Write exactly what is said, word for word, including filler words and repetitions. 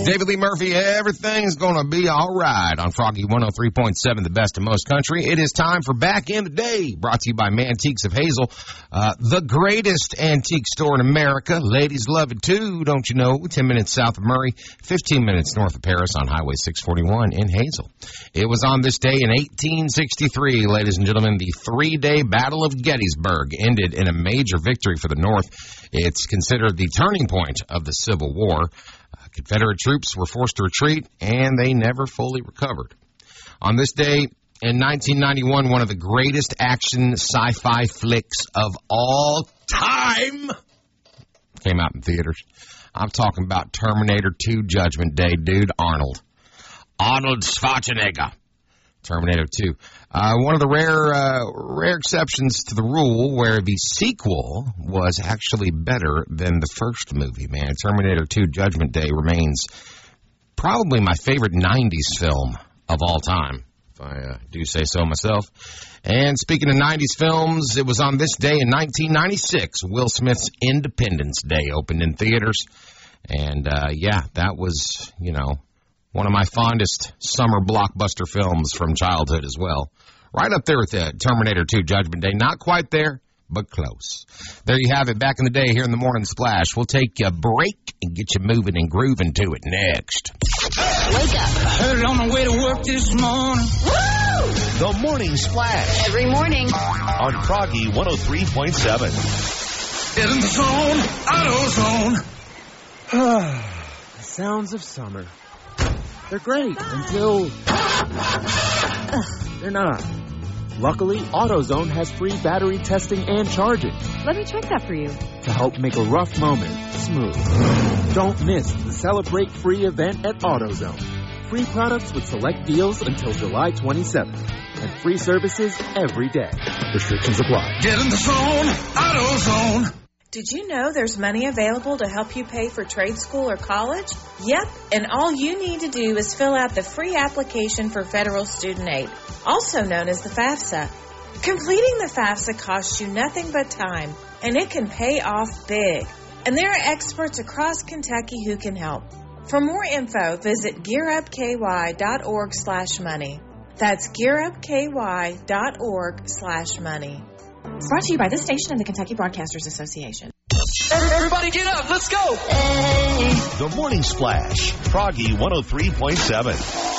David Lee Murphy, everything's going to be all right on Froggy one oh three point seven, the best in most country. It is time for Back in the Day, brought to you by Mantiques of Hazel, uh, the greatest antique store in America. Ladies love it too, don't you know? ten minutes south of Murray, fifteen minutes north of Paris on Highway six forty-one in Hazel. It was on this day in eighteen sixty-three, ladies and gentlemen, the three-day Battle of Gettysburg ended in a major victory for the North. It's considered the turning point of the Civil War. Uh, Confederate troops were forced to retreat, and they never fully recovered. On this day in nineteen ninety-one, one of the greatest action sci-fi flicks of all time came out in theaters. I'm talking about Terminator two Judgment Day, dude. Arnold. Arnold Schwarzenegger. Terminator two. Uh, one of the rare uh, rare exceptions to the rule where the sequel was actually better than the first movie, man. Terminator two Judgment Day remains probably my favorite nineties film of all time, if I uh, do say so myself. And speaking of nineties films, it was on this day in nineteen ninety-six, Will Smith's Independence Day opened in theaters. And, uh, yeah, that was, you know, one of my fondest summer blockbuster films from childhood as well. Right up there with the Terminator two Judgment Day. Not quite there, but close. There you have it, back in the day here in the Morning Splash. We'll take a break and get you moving and grooving to it next. Wake up. I heard it on the way to work this morning. Woo! The Morning Splash. Every morning. On Froggy one oh three point seven. Get in the zone, auto zone. The sounds of summer. They're great until they're not. Luckily, AutoZone has free battery testing and charging Let me check that for you. to help make a rough moment smooth. Don't miss the Celebrate Free event at AutoZone. Free products with select deals until July twenty-seventh. And free services every day. Restrictions apply. Get in the zone, auto zone. Did you know there's money available to help you pay for trade school or college? Yep, and all you need to do is fill out the free application for federal student aid, also known as the FAFSA. Completing the FAFSA costs you nothing but time, and it can pay off big. And there are experts across Kentucky who can help. For more info, visit gearupky.org slash money. That's gearupky.org slash money. Brought to you by this station and the Kentucky Broadcasters Association. Everybody get up, let's go. The Morning Splash. Froggy one oh three point seven.